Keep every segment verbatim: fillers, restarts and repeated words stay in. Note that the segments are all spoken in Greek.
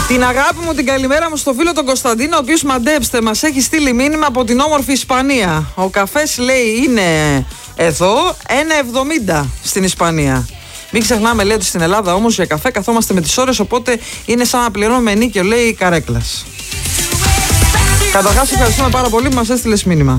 Την αγάπη μου, την καλημέρα μου στο φίλο τον Κωνσταντίνο, ο οποίος, μαντέψτε, μας έχει στείλει μήνυμα από την όμορφη Ισπανία. Ο καφές, λέει, είναι εδώ ένα εβδομήντα στην Ισπανία. Μην ξεχνάμε, λέει, ότι στην Ελλάδα όμως για καφέ καθόμαστε με τις ώρες, οπότε είναι σαν να πληρώνουμε ενίκιο, λέει, καρέκλας. Καταρχάς, ευχαριστούμε πάρα πολύ που μας έστειλες μήνυμα.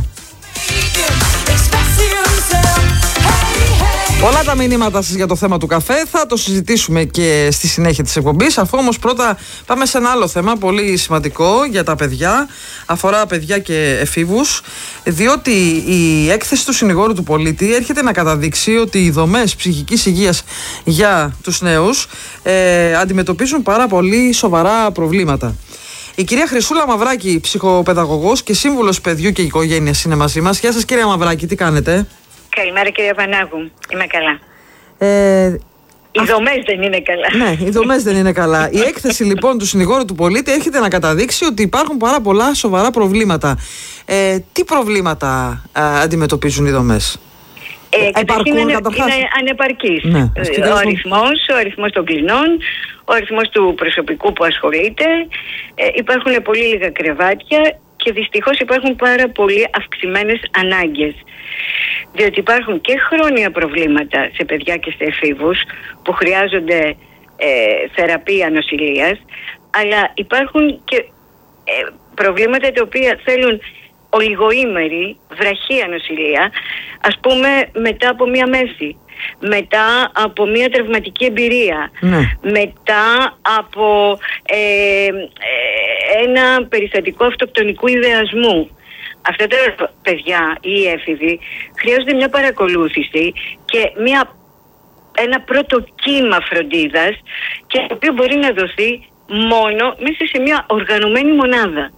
Πολλά τα μηνύματα σας για το θέμα του καφέ, θα το συζητήσουμε και στη συνέχεια της εκπομπής. Αφού όμως πρώτα πάμε σε ένα άλλο θέμα πολύ σημαντικό για τα παιδιά, αφορά παιδιά και εφήβους, διότι η έκθεση του συνηγόρου του πολίτη έρχεται να καταδείξει ότι οι δομές ψυχικής υγείας για τους νέους ε, αντιμετωπίζουν πάρα πολύ σοβαρά προβλήματα. Η κυρία Χρυσούλα Μαυράκη, ψυχοπαιδαγωγός και σύμβουλος παιδιού και οικογένειας, είναι μαζί μας. Γεια σας, κυρία Μαυράκη, τι κάνετε? Καλημέρα, κυρία Πανάγου. Είμαι καλά. Ε, οι δομές δεν είναι καλά. Ναι, οι δομές δεν είναι καλά. Η έκθεση λοιπόν του συνηγόρου του πολίτη έρχεται να καταδείξει ότι υπάρχουν πάρα πολλά σοβαρά προβλήματα. Ε, τι προβλήματα α, αντιμετωπίζουν οι δομές? Ε, Επαρκούν, είναι, είναι ανεπαρκής. Ναι, ο αριθμός, ο αριθμός των κλινών, ο αριθμός του προσωπικού που ασχολείται. Ε, υπάρχουν πολύ λίγα κρεβάτια και δυστυχώς υπάρχουν πάρα πολύ αυξημένες ανάγκες. Διότι υπάρχουν και χρόνια προβλήματα σε παιδιά και σε εφήβους που χρειάζονται ε, θεραπεία νοσηλείας, αλλά υπάρχουν και ε, προβλήματα τα οποία θέλουν ολιγοήμερη, βραχία νοσηλεία, ας πούμε μετά από μία μέση, μετά από μία τραυματική εμπειρία, ναι. μετά από ε, ε, ένα περιστατικό αυτοκτονικού ιδεασμού. Αυτά τα παιδιά ή οι έφηβοι χρειάζονται μια παρακολούθηση και μια, ένα πρώτο κύμα φροντίδας, και το οποίο μπορεί να δοθεί μόνο μέσα σε μια οργανωμένη μονάδα.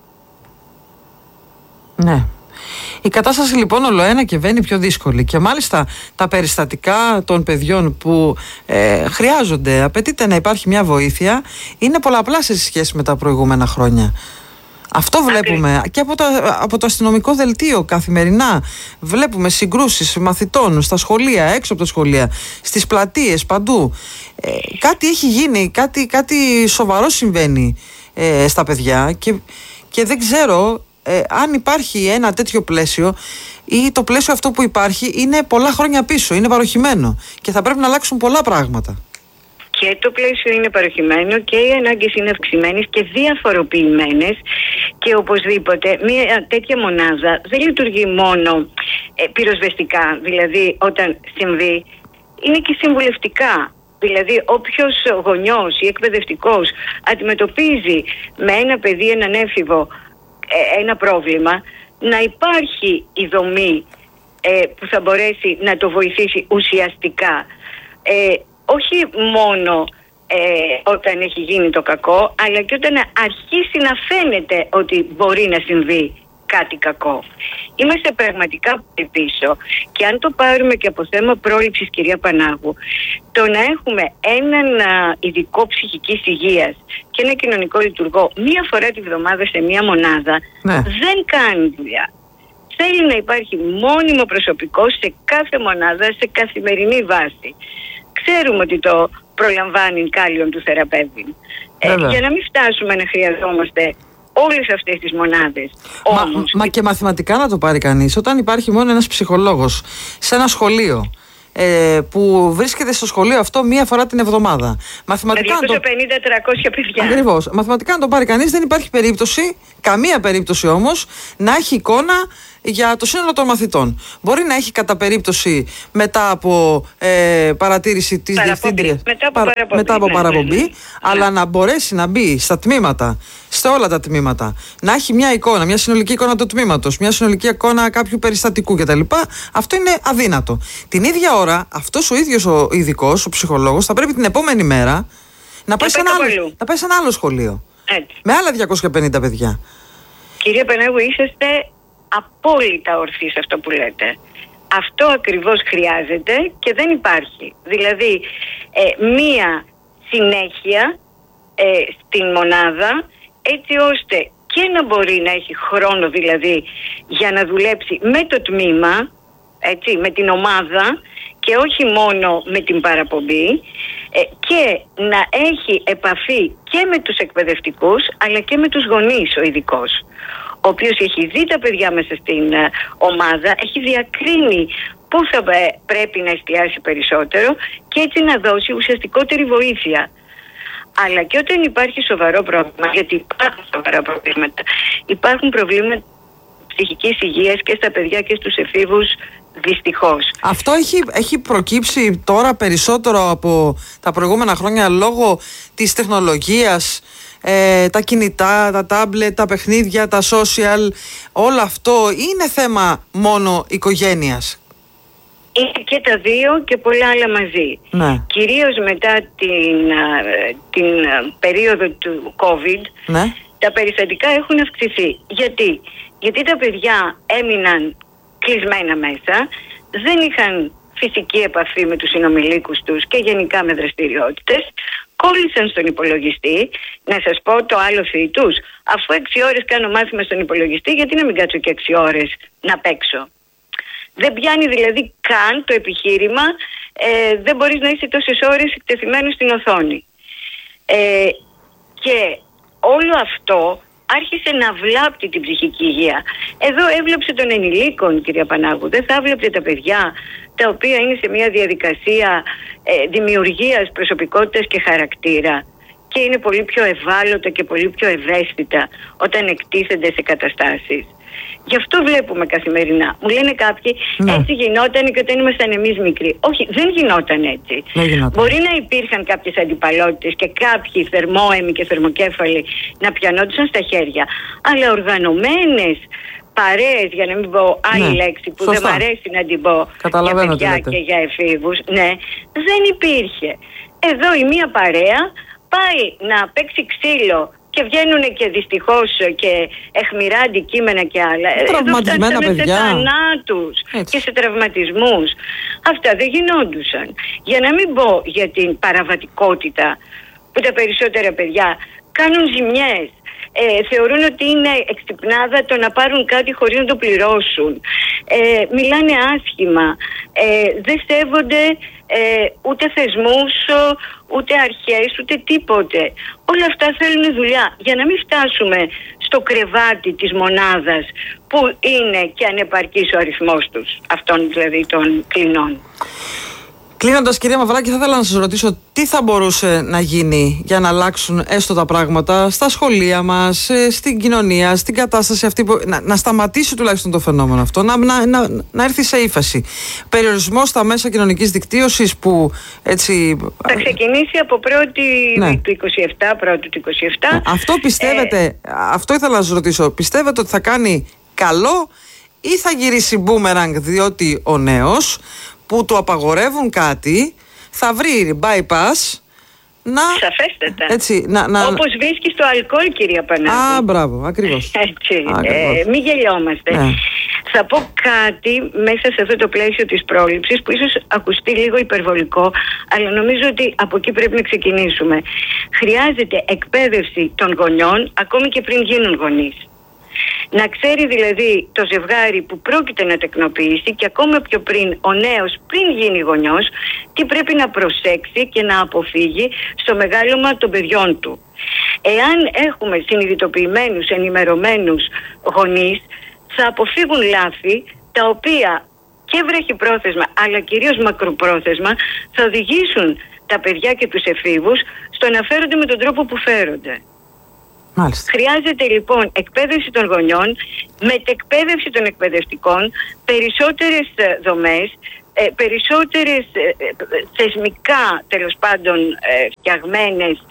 Ναι. Η κατάσταση λοιπόν ολοένα και βαίνει πιο δύσκολη, και μάλιστα τα περιστατικά των παιδιών που ε, χρειάζονται, απαιτείται να υπάρχει μια βοήθεια, είναι πολλαπλά σε σχέση με τα προηγούμενα χρόνια. Αυτό βλέπουμε. Άκρη. Και από το, από το αστυνομικό δελτίο καθημερινά βλέπουμε συγκρούσεις μαθητών στα σχολεία, έξω από τα σχολεία, στις πλατείες, παντού. Ε, κάτι έχει γίνει, κάτι, κάτι σοβαρό συμβαίνει ε, στα παιδιά, και, και δεν ξέρω ε, αν υπάρχει ένα τέτοιο πλαίσιο, ή το πλαίσιο αυτό που υπάρχει είναι πολλά χρόνια πίσω, είναι παροχημένο και θα πρέπει να αλλάξουν πολλά πράγματα. Και το πλαίσιο είναι παροχημένο και οι ανάγκες είναι αυξημένες και διαφοροποιημένες, και οπωσδήποτε μια τέτοια μονάδα δεν λειτουργεί μόνο ε, πυροσβεστικά, δηλαδή όταν συμβεί, είναι και συμβουλευτικά. Δηλαδή όποιος γονιός ή εκπαιδευτικός αντιμετωπίζει με ένα παιδί, έναν έφηβο, ε, ένα πρόβλημα, να υπάρχει η δομή ε, που θα μπορέσει να το βοηθήσει ουσιαστικά. Ε, όχι μόνο ε, όταν έχει γίνει το κακό, αλλά και όταν αρχίσει να φαίνεται ότι μπορεί να συμβεί κάτι κακό. Είμαστε πραγματικά πίσω, και αν το πάρουμε και από θέμα πρόληψης, κυρία Πανάγου, το να έχουμε έναν α, ειδικό ψυχικής υγείας και ένα κοινωνικό λειτουργό μία φορά τη βδομάδα σε μία μονάδα, ναι, δεν κάνει δουλειά. Θέλει να υπάρχει μόνιμο προσωπικό σε κάθε μονάδα, σε καθημερινή βάση. Ξέρουμε ότι το προλαμβάνει κάλιον του θεραπεύει. Ε, για να μην φτάσουμε να χρειαζόμαστε όλες αυτές τις μονάδες. Μα, Όμως, μα και μαθηματικά να το πάρει κανείς, όταν υπάρχει μόνο ένας ψυχολόγος σε ένα σχολείο, ε, που βρίσκεται στο σχολείο αυτό μία φορά την εβδομάδα. Μαθηματικά με διακόσια πενήντα με τριακόσια παιδιά. Ακριβώς. Μαθηματικά να το πάρει κανείς, δεν υπάρχει περίπτωση, καμία περίπτωση όμως, να έχει εικόνα για το σύνολο των μαθητών. Μπορεί να έχει κατά περίπτωση μετά από ε, παρατήρηση της διευθύντριας, μετά από παρα, παραπομπή, μετά από ναι, παραπομπή, ναι, ναι. αλλά ναι. να μπορέσει να μπει στα τμήματα, σε όλα τα τμήματα, να έχει μια εικόνα, μια συνολική εικόνα του τμήματος, μια συνολική εικόνα κάποιου περιστατικού κτλ. Αυτό είναι αδύνατο. Την ίδια ώρα, αυτός ο ίδιος ο ειδικός, ο ψυχολόγος, θα πρέπει την επόμενη μέρα να πάει σε ένα, άλλο, να πάει σε ένα άλλο σχολείο. Έτσι. Με άλλα διακόσια πενήντα παιδιά. Κυρία Πανάγου, είσαστε απόλυτα ορθή σε αυτό που λέτε. Αυτό ακριβώς χρειάζεται και δεν υπάρχει. Δηλαδή, ε, μία συνέχεια ε, στην μονάδα, έτσι ώστε και να μπορεί να έχει χρόνο, δηλαδή, για να δουλέψει με το τμήμα, έτσι, με την ομάδα, και όχι μόνο με την παραπομπή, ε, και να έχει επαφή και με τους εκπαιδευτικούς αλλά και με τους γονείς ο ειδικός, ο οποίος έχει δει τα παιδιά μέσα στην ε, ομάδα, έχει διακρίνει πού θα ε, πρέπει να εστιάσει περισσότερο και έτσι να δώσει ουσιαστικότερη βοήθεια. Αλλά και όταν υπάρχει σοβαρό πρόβλημα, γιατί υπάρχουν σοβαρά προβλήματα, υπάρχουν προβλήματα ψυχικής υγείας και στα παιδιά και στους εφήβους, δυστυχώς. Αυτό έχει, έχει προκύψει τώρα περισσότερο από τα προηγούμενα χρόνια λόγω της τεχνολογίας, ε, τα κινητά, τα τάμπλετ, τα παιχνίδια, τα social, όλο αυτό είναι θέμα μόνο οικογένειας? Είναι και τα δύο και πολλά άλλα μαζί. Ναι. Κυρίως μετά την, την περίοδο του COVID, ναι. τα περιστατικά έχουν αυξηθεί. Γιατί? Γιατί τα παιδιά έμειναν κλεισμένα μέσα, δεν είχαν φυσική επαφή με τους συνομιλίκους τους και γενικά με δραστηριότητες, κόλλησαν στον υπολογιστή. Να σας πω το άλλο τους, αφού έξι ώρες κάνω μάθημα στον υπολογιστή, γιατί να μην κάτσω και έξι ώρες να παίξω? Δεν πιάνει δηλαδή καν το επιχείρημα, ε, δεν μπορείς να είσαι τόσες ώρες εκτεθειμένος στην οθόνη. Ε, και όλο αυτό άρχισε να βλάπτει την ψυχική υγεία. Εδώ έβλεψε των ενηλίκων, κυρία Πανάγου, δεν θα έβλεπτε τα παιδιά τα οποία είναι σε μια διαδικασία ε, δημιουργίας προσωπικότητας και χαρακτήρα και είναι πολύ πιο ευάλωτα και πολύ πιο ευαίσθητα όταν εκτίθενται σε καταστάσεις. Γι' αυτό βλέπουμε καθημερινά. Μου λένε κάποιοι, ναι, έτσι γινόταν και όταν ήμασταν εμείς μικροί. Όχι, δεν γινόταν έτσι. Δεν γινόταν. Μπορεί να υπήρχαν κάποιες αντιπαλότητες και κάποιοι θερμόαιμοι και θερμοκέφαλοι να πιανόντουσαν στα χέρια. Αλλά οργανωμένες παρέες, για να μην πω άλλη ναι, λέξη που σωστά, δεν μ' αρέσει να την πω για παιδιά και για εφήβους, ναι, δεν υπήρχε. Εδώ η μία παρέα πάει να παίξει ξύλο και βγαίνουν και δυστυχώς και αιχμηρά αντικείμενα και άλλα. Τραυματισμένα παιδιά. Σε θανάτους και σε τραυματισμούς. Αυτά δεν γινόντουσαν. Για να μην πω για την παραβατικότητα που τα περισσότερα παιδιά κάνουν ζημιές. Ε, θεωρούν ότι είναι εξυπνάδα το να πάρουν κάτι χωρίς να το πληρώσουν. Ε, μιλάνε άσχημα. Ε, δεν σέβονται ε, ούτε θεσμούς, ούτε αρχές, ούτε τίποτε. Όλα αυτά θέλουν δουλειά. Για να μην φτάσουμε στο κρεβάτι της μονάδας που είναι και ανεπαρκής ο αριθμός τους, αυτών δηλαδή των κλινών. Κλείνοντας, κυρία Μαυράκη, θα ήθελα να σας ρωτήσω τι θα μπορούσε να γίνει για να αλλάξουν έστω τα πράγματα στα σχολεία μας, στην κοινωνία, στην κατάσταση αυτή, που, να, να σταματήσει τουλάχιστον το φαινόμενο αυτό, να, να, να, να έρθει σε ύφαση. Περιορισμός στα μέσα κοινωνικής δικτύωσης που έτσι... Θα ξεκινήσει από πρώτη ναι. του είκοσι επτά, πρώτη του είκοσι επτά. Ναι. Αυτό πιστεύετε, ε... αυτό ήθελα να σας ρωτήσω, πιστεύετε ότι θα κάνει καλό ή θα γυρίσει μπούμεραγκ, διότι ο νέος που του απαγορεύουν κάτι θα βρει bypass να... Σαφέστατα. Έτσι, να, να... Όπως βρίσκει το αλκοόλ, κυρία Πανάγου. Α, μπράβο, ακριβώς. Έτσι, ακριβώς. Ε, μην γελιόμαστε. Ναι. Θα πω κάτι μέσα σε αυτό το πλαίσιο της πρόληψης που ίσως ακουστεί λίγο υπερβολικό, αλλά νομίζω ότι από εκεί πρέπει να ξεκινήσουμε. Χρειάζεται εκπαίδευση των γονιών ακόμη και πριν γίνουν γονείς. Να ξέρει δηλαδή το ζευγάρι που πρόκειται να τεκνοποιήσει και ακόμα πιο πριν ο νέος πριν γίνει γονιός τι πρέπει να προσέξει και να αποφύγει στο μεγάλωμα των παιδιών του. Εάν έχουμε συνειδητοποιημένους, ενημερωμένους γονείς θα αποφύγουν λάθη τα οποία και βραχυπρόθεσμα αλλά κυρίως μακροπρόθεσμα θα οδηγήσουν τα παιδιά και τους εφήβους στο να φέρονται με τον τρόπο που φέρονται. Μάλιστα. Χρειάζεται λοιπόν εκπαίδευση των γονιών, μετεκπαίδευση των εκπαιδευτικών, περισσότερες δομές, περισσότερες θεσμικά τέλος πάντων φτιαγμένες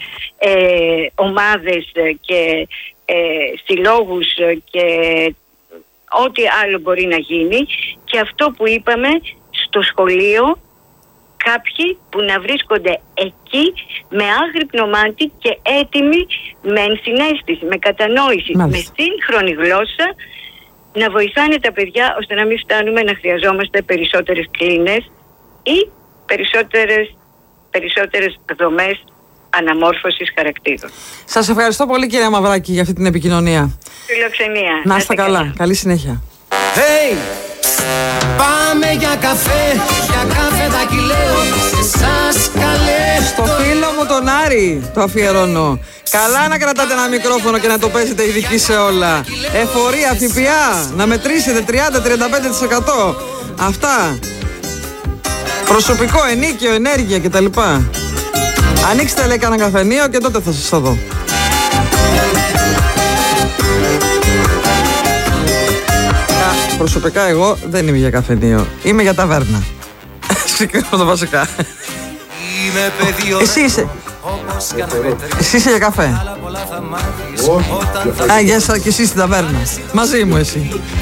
ομάδες και συλλόγους και ό,τι άλλο μπορεί να γίνει. Και αυτό που είπαμε στο σχολείο, κάποιοι που να βρίσκονται εκεί με άγρυπνο μάτι και έτοιμοι με ενσυναίσθηση, με κατανόηση, μάλιστα, με σύγχρονη γλώσσα να βοηθάνε τα παιδιά ώστε να μην φτάνουμε να χρειαζόμαστε περισσότερες κλίνες ή περισσότερες, περισσότερες δομές αναμόρφωσης χαρακτήρων. Σας ευχαριστώ πολύ, κυρία Μαυράκη, για αυτή την επικοινωνία. Φιλοξενία. Να είστε καλά. καλά. Καλή συνέχεια. Hey! Πάμε για καφέ, για καφέ δακυλαίο, σε εσάς καλέ. Στο φίλο μου τον Άρη το αφιερώνω. Καλά να κρατάτε ένα μικρόφωνο και να το παίζετε ειδική σε όλα. Εφορία, ΦΠΑ, να μετρήσετε τριάντα με τριάντα πέντε τοις εκατό. Αυτά. Προσωπικό, ενίκιο, ενέργεια κτλ. Ανοίξτε λέει κανένα καφενείο και τότε θα σας το δω. Προσωπικά εγώ δεν είμαι για καφενείο. Είμαι για ταβέρνα. Συγκεκριμένα βασικά. Εσύ είσαι. Εσύ είσαι για καφέ. Α, για εσάς και εσύ στην ταβέρνα. Μαζί μου εσύ.